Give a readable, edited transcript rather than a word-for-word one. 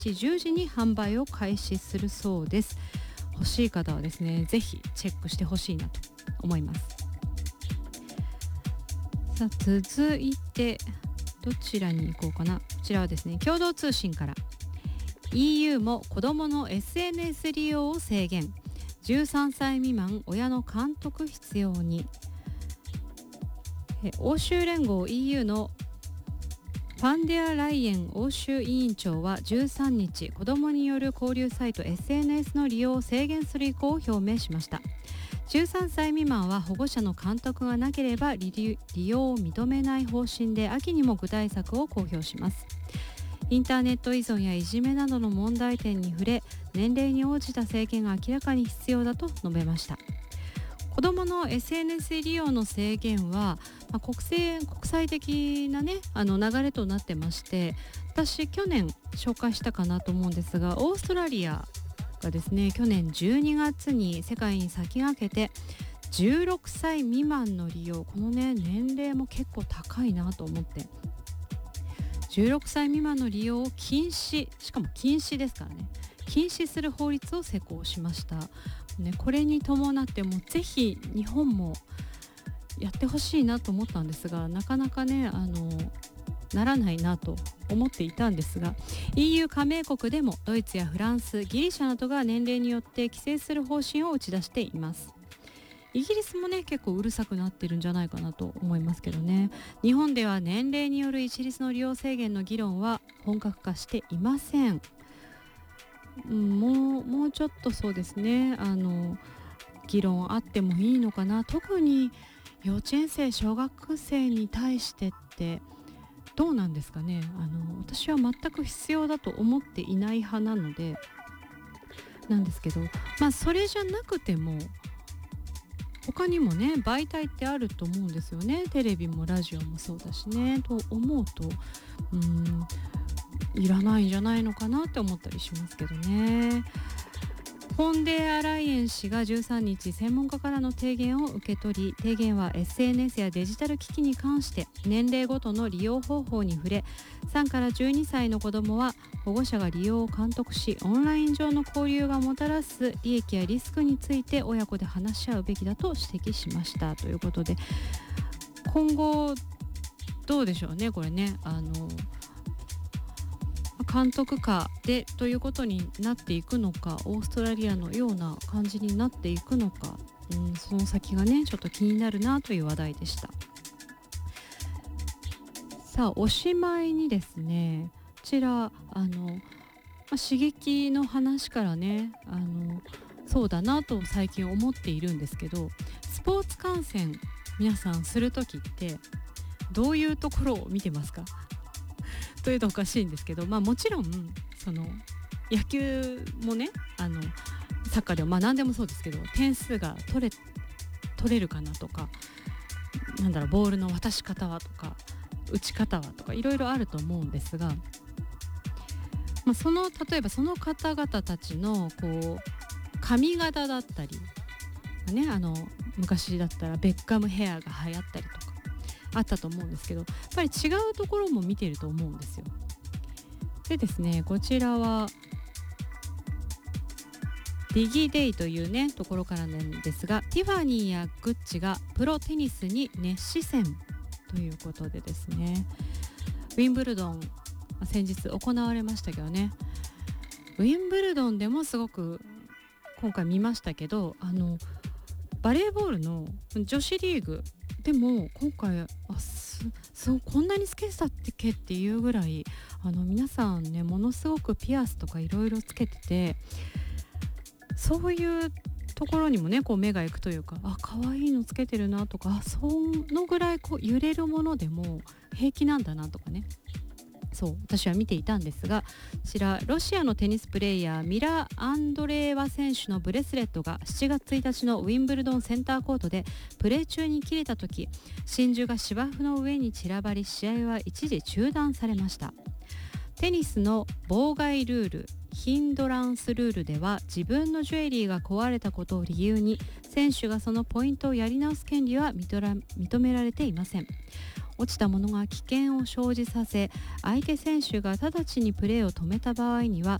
10時に販売を開始するそうです。欲しい方はですね、ぜひチェックしてほしいなと思います。さあ続いてどちらに行こうかな。こちらはですね、共同通信から EU も子どもの SNS 利用を制限、13歳未満親の監督必要に。欧州連合 EU のファンデアライエン欧州委員長は13日、子どもによる交流サイト SNS の利用を制限する意向を表明しました。13歳未満は保護者の監督がなければ利用を認めない方針で、秋にも具体策を公表します。インターネット依存やいじめなどの問題点に触れ、年齢に応じた制限が明らかに必要だと述べました。子どもの SNS 利用の制限は、国際的な、ね、流れとなってまして、私去年紹介したかなと思うんですが、オーストラリアがですね、去年12月に世界に先駆けて16歳未満の利用、このね年齢も結構高いなと思って、16歳未満の利用を禁止、しかも禁止ですからね、禁止する法律を施行しました、ね、これに伴ってもぜひ日本もやってほしいなと思ったんですが、なかなかねならないなと思っていたんですが、 EU 加盟国でもドイツやフランス、ギリシャなどが年齢によって規制する方針を打ち出しています。イギリスもね結構うるさくなってるんじゃないかなと思いますけどね。日本では年齢による一律の利用制限の議論は本格化していません。もうちょっとそうですね、議論あってもいいのかな。特に幼稚園生、小学生に対してってどうなんですかね。私は全く必要だと思っていない派なのでなんですけど、それじゃなくても他にもね媒体ってあると思うんですよね。テレビもラジオもそうだしね、と思うといらないんじゃないのかなって思ったりしますけどね。フォンデアライエン氏が13日専門家からの提言を受け取り、提言は SNS やデジタル機器に関して年齢ごとの利用方法に触れ、3から12歳の子どもは保護者が利用を監督し、オンライン上の交流がもたらす利益やリスクについて親子で話し合うべきだと指摘しましたということで、今後どうでしょうね、これね、監督下でということになっていくのか、オーストラリアのような感じになっていくのか、その先がねちょっと気になるなという話題でした。さあおしまいにですね、こちら刺激の話からねそうだなと最近思っているんですけど、スポーツ観戦皆さんするときってどういうところを見てますかというとおかしいんですけど、もちろんその野球もねサッカーでも何でもそうですけど、点数が取れるかなとか、ボールの渡し方はとか打ち方はとかいろいろあると思うんですが、例えばその方々たちの髪型だったりね、昔だったらベッカムヘアが流行ったりとかあったと思うんですけど、やっぱり違うところも見てると思うんですよ。でですね、こちらはディギデイというねところからなんですが、ティファニーやグッチがプロテニスに熱視線ということでですね、ウィンブルドン先日行われましたけどね、ウィンブルドンでもすごく今回見ましたけど、バレーボールの女子リーグでも今回こんなにつけてたっけっていうぐらい皆さんねものすごくピアスとかいろいろつけてて、そういうところにもね目が行くというか、可愛いのつけてるなとか、そのぐらい揺れるものでも平気なんだなとかね、そう私は見ていたんですが、こちらロシアのテニスプレーヤーミラ・アンドレーワ選手のブレスレットが7月1日のウィンブルドンセンターコートでプレー中に切れた時、真珠が芝生の上に散らばり、試合は一時中断されました。テニスの妨害ルール、ヒンドランスルールでは、自分のジュエリーが壊れたことを理由に選手がそのポイントをやり直す権利は認められていません。 落ちたものが危険を生じさせ相手選手が直ちにプレーを止めた場合には